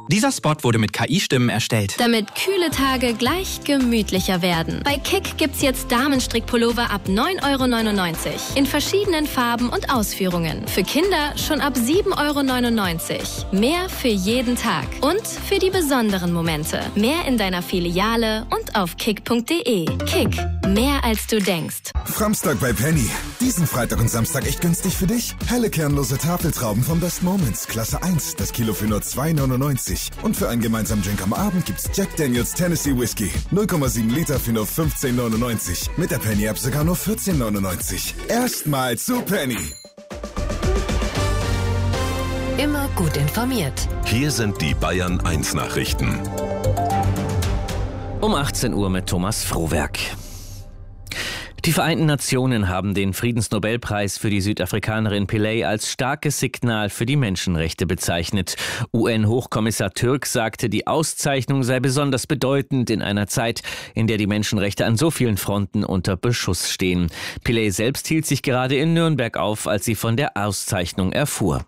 Dieser Spot wurde mit KI-Stimmen erstellt. Damit kühle Tage gleich gemütlicher werden. Bei Kick gibt's jetzt Damenstrickpullover ab 9,99 € in verschiedenen Farben und Ausführungen. Für Kinder schon ab 7,99 €. Mehr für jeden Tag und für die besonderen Momente. Mehr in deiner Filiale und auf kick.de. Kick, mehr als du denkst. Framstag bei Penny. Diesen Freitag und Samstag echt günstig für dich. Helle kernlose Tafeltrauben vom Best Moments, Klasse 1, das Kilo für nur 2,99 €. Und für einen gemeinsamen Drink am Abend gibt's Jack Daniels Tennessee Whiskey. 0,7 Liter für nur 15,99 €. Mit der Penny-App sogar nur 14,99 €. Erstmal zu Penny. Immer gut informiert. Hier sind die Bayern 1 Nachrichten. Um 18 Uhr mit Thomas Frohwerk. Die Vereinten Nationen haben den Friedensnobelpreis für die Südafrikanerin Pillay als starkes Signal für die Menschenrechte bezeichnet. UN-Hochkommissar Türk sagte, die Auszeichnung sei besonders bedeutend in einer Zeit, in der die Menschenrechte an so vielen Fronten unter Beschuss stehen. Pillay selbst hielt sich gerade in Nürnberg auf, als sie von der Auszeichnung erfuhr.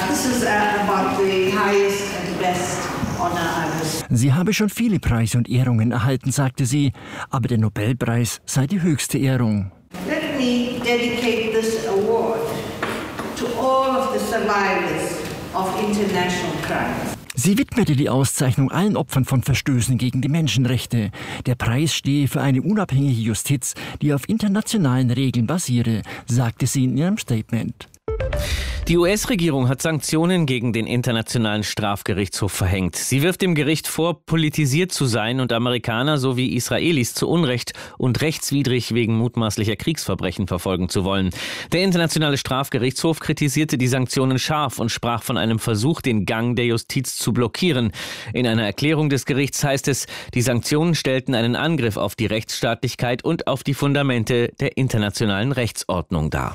Sie habe schon viele Preise und Ehrungen erhalten, sagte sie, aber der Nobelpreis sei die höchste Ehrung. Let me dedicate this award to all of the survivors of international crimes. Sie widmete die Auszeichnung allen Opfern von Verstößen gegen die Menschenrechte. Der Preis stehe für eine unabhängige Justiz, die auf internationalen Regeln basiere, sagte sie in ihrem Statement. Die US-Regierung hat Sanktionen gegen den Internationalen Strafgerichtshof verhängt. Sie wirft dem Gericht vor, politisiert zu sein und Amerikaner sowie Israelis zu Unrecht und rechtswidrig wegen mutmaßlicher Kriegsverbrechen verfolgen zu wollen. Der Internationale Strafgerichtshof kritisierte die Sanktionen scharf und sprach von einem Versuch, den Gang der Justiz zu blockieren. In einer Erklärung des Gerichts heißt es, die Sanktionen stellten einen Angriff auf die Rechtsstaatlichkeit und auf die Fundamente der internationalen Rechtsordnung dar.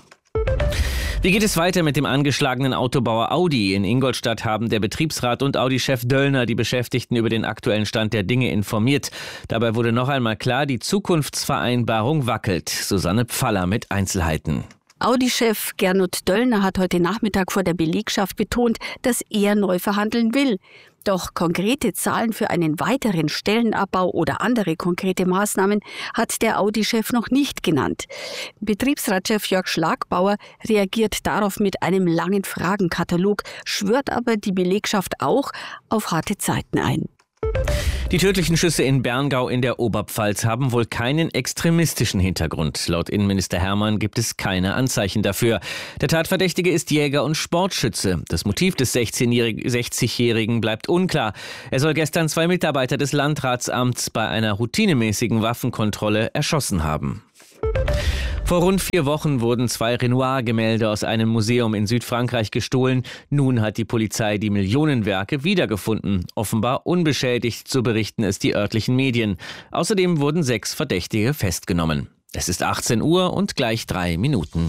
Wie geht es weiter mit dem angeschlagenen Autobauer Audi? In Ingolstadt haben der Betriebsrat und Audi-Chef Döllner die Beschäftigten über den aktuellen Stand der Dinge informiert. Dabei wurde noch einmal klar, die Zukunftsvereinbarung wackelt. Susanne Pfaller mit Einzelheiten. Audi-Chef Gernot Döllner hat heute Nachmittag vor der Belegschaft betont, dass er neu verhandeln will. Doch konkrete Zahlen für einen weiteren Stellenabbau oder andere konkrete Maßnahmen hat der Audi-Chef noch nicht genannt. Betriebsratschef Jörg Schlagbauer reagiert darauf mit einem langen Fragenkatalog, schwört aber die Belegschaft auch auf harte Zeiten ein. Die tödlichen Schüsse in Berngau in der Oberpfalz haben wohl keinen extremistischen Hintergrund. Laut Innenminister Hermann gibt es keine Anzeichen dafür. Der Tatverdächtige ist Jäger und Sportschütze. Das Motiv des 60-Jährigen bleibt unklar. Er soll gestern 2 Mitarbeiter des Landratsamts bei einer routinemäßigen Waffenkontrolle erschossen haben. Vor rund 4 Wochen wurden 2 Renoir-Gemälde aus einem Museum in Südfrankreich gestohlen. Nun hat die Polizei die Millionenwerke wiedergefunden. Offenbar unbeschädigt, so berichten es die örtlichen Medien. Außerdem wurden 6 Verdächtige festgenommen. Es ist 18 Uhr und gleich 3 Minuten.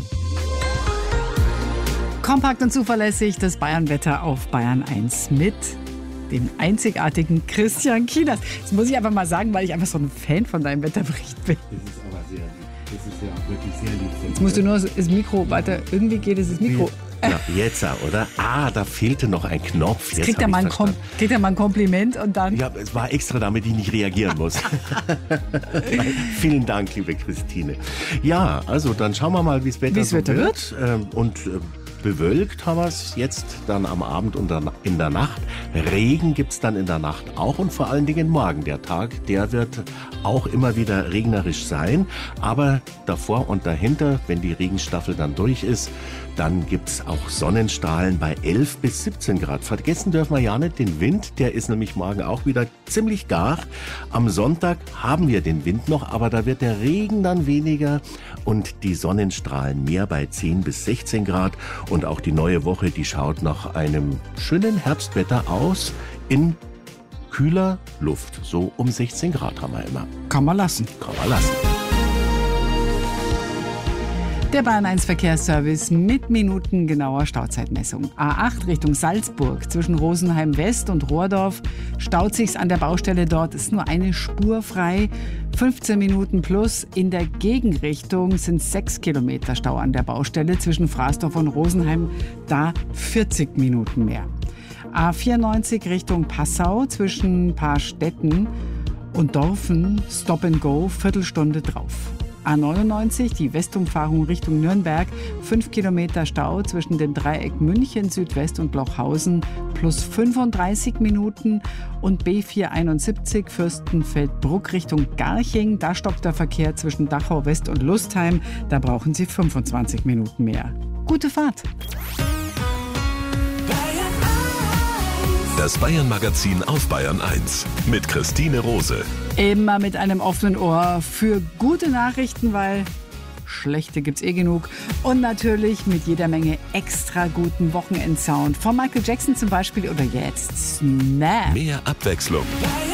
Kompakt und zuverlässig das Bayern-Wetter auf Bayern 1 mit dem einzigartigen Christian Kienast. Das muss ich einfach mal sagen, weil ich einfach so ein Fan von deinem Wetterbericht bin. Das ist aber sehr lieb. Das ist ja auch wirklich sehr lieb. Jetzt musst du nur das Mikro weiter. Irgendwie geht es das Mikro. Ja, jetzt, oder? Da fehlte noch ein Knopf. Jetzt kriegt er mal ein Kompliment und dann... Ja, es war extra, damit ich nicht reagieren muss. Vielen Dank, liebe Christine. Ja, also dann schauen wir mal, wie das Wetter wird. Bewölkt haben wir es jetzt dann am Abend und in der Nacht. Regen gibt es dann in der Nacht auch und vor allen Dingen morgen. Der Tag, der wird auch immer wieder regnerisch sein. Aber davor und dahinter, wenn die Regenstaffel dann durch ist, dann gibt es auch Sonnenstrahlen bei 11 bis 17 Grad. Vergessen dürfen wir ja nicht den Wind, der ist nämlich morgen auch wieder ziemlich gar. Am Sonntag haben wir den Wind noch, aber da wird der Regen dann weniger und die Sonnenstrahlen mehr bei 10 bis 16 Grad. Und auch die neue Woche, die schaut nach einem schönen Herbstwetter aus in kühler Luft. So um 16 Grad haben wir immer. Kann man lassen. Der Bayern 1 Verkehrsservice mit minutengenauer Stauzeitmessung. A8 Richtung Salzburg zwischen Rosenheim West und Rohrdorf staut sich's an der Baustelle. Dort ist nur eine Spur frei. 15 Minuten plus. In der Gegenrichtung sind 6 Kilometer Stau an der Baustelle zwischen Fraßdorf und Rosenheim. Da 40 Minuten mehr. A94 Richtung Passau zwischen ein paar Städten und Dorfen, Stop and Go, Viertelstunde drauf. A99, die Westumfahrung Richtung Nürnberg, 5 Kilometer Stau zwischen dem Dreieck München, Südwest und Lochhausen, plus 35 Minuten. Und B471 Fürstenfeldbruck Richtung Garching, da stoppt der Verkehr zwischen Dachau West und Lustheim, da brauchen Sie 25 Minuten mehr. Gute Fahrt! Das Bayern-Magazin auf Bayern 1 mit Christine Rose. Immer mit einem offenen Ohr für gute Nachrichten, weil schlechte gibt's genug. Und natürlich mit jeder Menge extra guten Wochenendsound. Von Michael Jackson zum Beispiel oder jetzt Snap. Mehr Abwechslung.